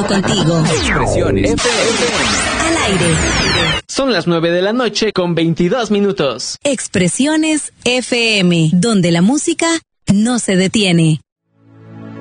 contigo. Expresiones FM. Al aire. Son las 9 de la noche con 22 minutos. Expresiones FM, donde la música no se detiene.